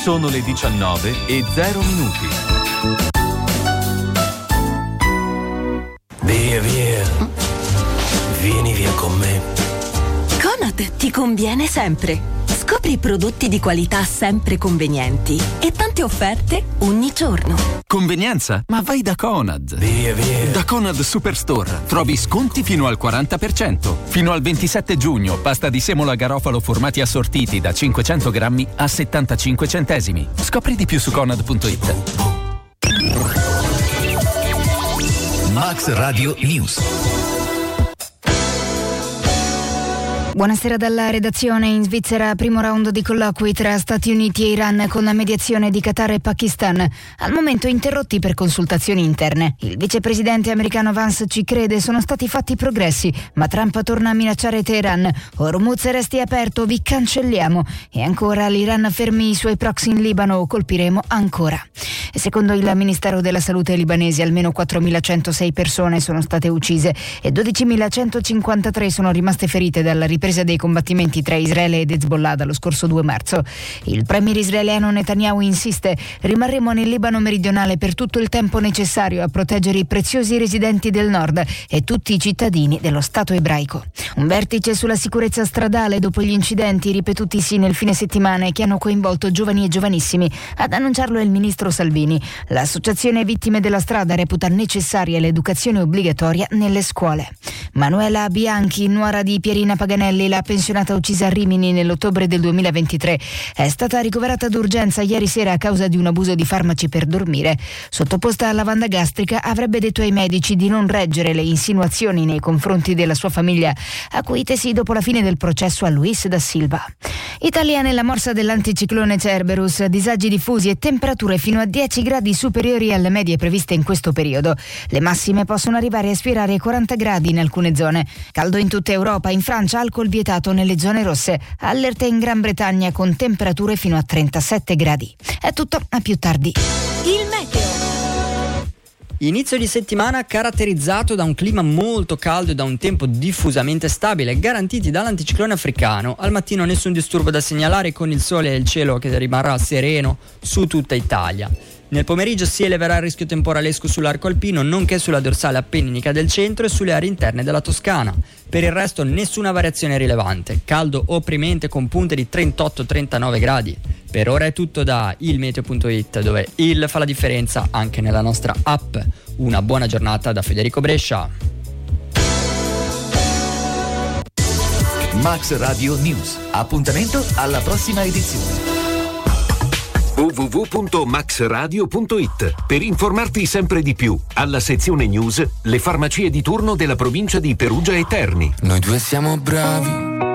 Sono le 19:00. Via, vieni via con me. Conad ti conviene sempre. Scopri prodotti di qualità sempre convenienti e tante offerte ogni giorno. Convenienza? Ma vai da Conad. Via. Da Conad Superstore trovi sconti fino al 40%. Fino al 27 giugno, pasta di semola garofalo formati assortiti da 500 grammi a 75 centesimi. Scopri di più su Conad.it. Max Radio News. Buonasera dalla redazione. In Svizzera primo round di colloqui tra Stati Uniti e Iran con la mediazione di Qatar e Pakistan, al momento interrotti per consultazioni interne. Il vicepresidente americano Vance ci crede sono stati fatti progressi, ma Trump torna a minacciare Teheran. Hormuz resti aperto, vi cancelliamo. E ancora l'Iran fermi i suoi proxy in Libano, colpiremo ancora. E secondo il Ministero della Salute libanese almeno 4.106 persone sono state uccise e 12.153 sono rimaste ferite dalla ripresa dei combattimenti tra Israele ed Hezbollah dallo scorso 2 marzo. Il premier israeliano Netanyahu insiste: rimarremo nel Libano meridionale per tutto il tempo necessario a proteggere i preziosi residenti del nord e tutti i cittadini dello Stato ebraico. Un vertice sulla sicurezza stradale dopo gli incidenti ripetutisi nel fine settimana che hanno coinvolto giovani e giovanissimi. Ad annunciarlo è il ministro Salvini. L'associazione Vittime della Strada reputa necessaria l'educazione obbligatoria nelle scuole. Manuela Bianchi, nuora di Pierina Paganelli, la pensionata uccisa a Rimini nell'ottobre del 2023, è stata ricoverata d'urgenza ieri sera a causa di un abuso di farmaci per dormire. Sottoposta a lavanda gastrica, avrebbe detto ai medici di non reggere le insinuazioni nei confronti della sua famiglia, acuitesi dopo la fine del processo a Luis da Silva. Italia nella morsa dell'anticiclone Cerberus, disagi diffusi e temperature fino a 10 gradi superiori alle medie previste in questo periodo. Le massime possono arrivare a sfiorare i 40 gradi in alcune zone. Caldo in tutta Europa, in Francia alcol vietato nelle zone rosse, allerte in Gran Bretagna con temperature fino a 37 gradi. È tutto, a più tardi. Il meteo. Inizio di settimana caratterizzato da un clima molto caldo e da un tempo diffusamente stabile, garantiti dall'anticiclone africano. Al mattino nessun disturbo da segnalare, con il sole e il cielo che rimarrà sereno su tutta Italia. Nel pomeriggio si eleverà il rischio temporalesco sull'arco alpino, nonché sulla dorsale appenninica del centro e sulle aree interne della Toscana. Per il resto nessuna variazione rilevante, caldo opprimente con punte di 38-39 gradi. Per ora è tutto da ilmeteo.it, dove il fa la differenza anche nella nostra app. Una buona giornata da Federico Brescia. Max Radio News. Appuntamento alla prossima edizione. www.maxradio.it per informarti sempre di più. Alla sezione news, le farmacie di turno della provincia di Perugia e Terni. Noi due siamo bravi